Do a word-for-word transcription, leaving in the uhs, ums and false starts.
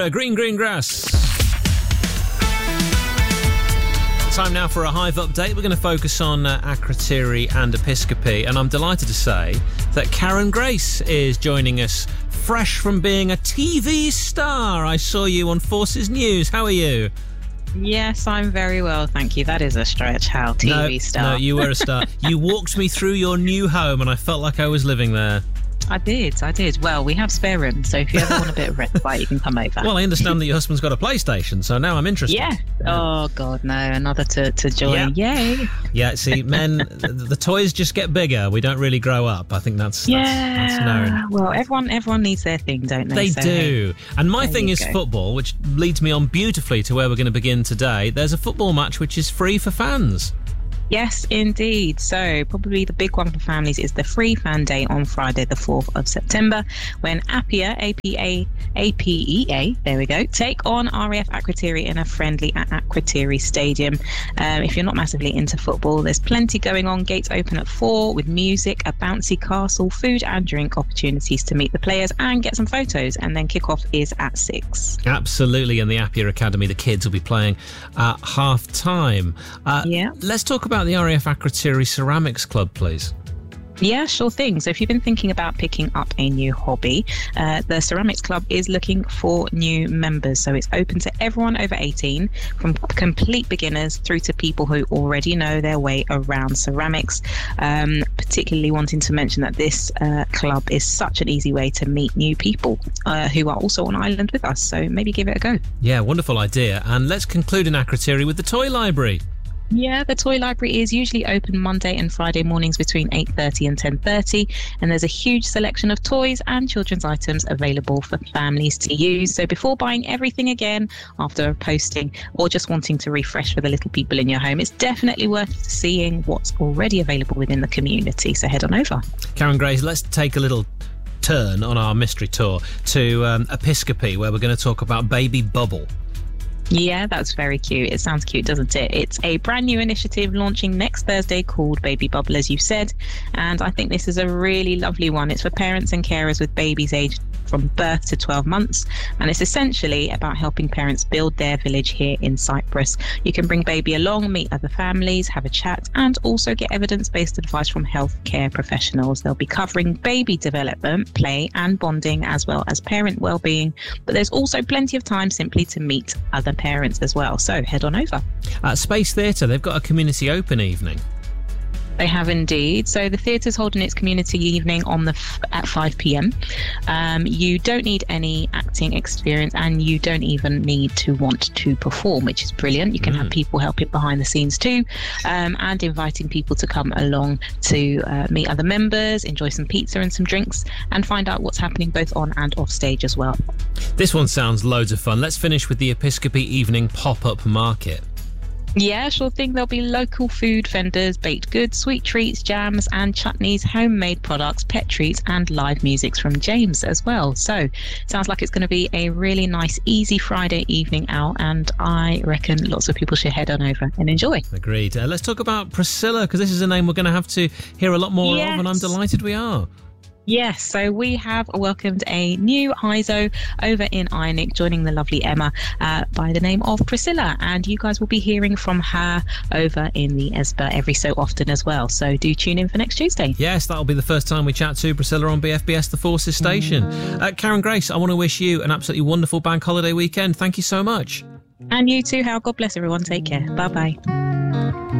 Uh, green, green grass. Time now for a Hive update. We're going to focus on uh, Akrotiri and Episcopi, and I'm delighted to say that Karen Grace is joining us, fresh from being a T V star. I saw you on Forces News. How are you? Yes, I'm very well, thank you. That is a stretch. How T V no, star? No, you were a star. You walked me through your new home, and I felt like I was living there. I did, I did. Well, we have spare rooms, so if you ever want a bit of respite, you can come over. Well, I understand that your husband's got a PlayStation, so now I'm interested. Yeah. Oh, God, no. Another to, to join. Yeah. Yay. Yeah, see, men, the, the toys just get bigger. We don't really grow up. I think that's, yeah. that's, that's known. Well, everyone everyone needs their thing, don't they? They so, do. Hey, and my there thing you is go. football, which leads me on beautifully to where we're going to begin today. There's a football match which is free for fans. Yes, indeed. So probably the big one for families is the Free Fan Day on Friday, the fourth of September, when Apia, A P A, A P E A, there we go, take on R A F Akrotiri in a friendly at Akrotiri Stadium. Um, if you're not massively into football, there's plenty going on. Gates open at four with music, a bouncy castle, food and drink opportunities to meet the players and get some photos. And then kickoff is at six. Absolutely. In the Apia Academy, the kids will be playing at half time. Uh, yeah. Let's talk about the R A F Akrotiri Ceramics Club, please. Yeah, sure thing. So if you've been thinking about picking up a new hobby, uh, the Ceramics Club is looking for new members. So it's open to everyone over eighteen, from complete beginners through to people who already know their way around ceramics. Um, particularly wanting to mention that this uh, club is such an easy way to meet new people uh, who are also on island with us. So maybe give it a go. Yeah, wonderful idea. And let's conclude in Akrotiri with the toy library. Yeah, the toy library is usually open Monday and Friday mornings between eight thirty and ten thirty, and there's a huge selection of toys and children's items available for families to use. So before buying everything again after posting or just wanting to refresh for the little people in your home, it's definitely worth seeing what's already available within the community. So head on over. Karen Grace, let's take a little turn on our mystery tour to um, Episcopi, where we're going to talk about Baby Bubble. Yeah, that's very cute. It sounds cute, doesn't it? It's a brand new initiative launching next Thursday called Baby Bubble, as you've said. And I think this is a really lovely one. It's for parents and carers with babies aged from birth to twelve months. And it's essentially about helping parents build their village here in Cyprus. You can bring baby along, meet other families, have a chat, and also get evidence-based advice from healthcare professionals. They'll be covering baby development, play, and bonding, as well as parent well-being. But there's also plenty of time simply to meet other parents as well. So head on over. At Space Theatre, they've got a community open evening. They have indeed. So the theatre's holding its community evening on the f- at five p.m. Um, you don't need any acting experience, and you don't even need to want to perform, which is brilliant. You can mm. have people helping behind the scenes too, um, and inviting people to come along to uh, meet other members, enjoy some pizza and some drinks, and find out what's happening both on and off stage as well. This one sounds loads of fun. Let's finish with the Episcopi Evening Pop-Up Market. Yeah, sure thing. There'll be local food vendors, baked goods, sweet treats, jams and chutneys, homemade products, pet treats and live music from James as well. So sounds like it's going to be a really nice, easy Friday evening out, and I reckon lots of people should head on over and enjoy. Agreed. Uh, let's talk about Priscilla, because this is a name we're going to have to hear a lot more yes. of, and I'm delighted we are. Yes, so we have welcomed a new I S O over in Ionic, joining the lovely Emma uh, by the name of Priscilla, and you guys will be hearing from her over in the E S B A every so often as well, so do tune in for next Tuesday. Yes, that'll be the first time we chat to Priscilla on B F B S The Forces Station. Uh, Karen Grace, I want to wish you an absolutely wonderful bank holiday weekend. Thank you so much. And you too, Hal. God bless everyone. Take care. Bye-bye.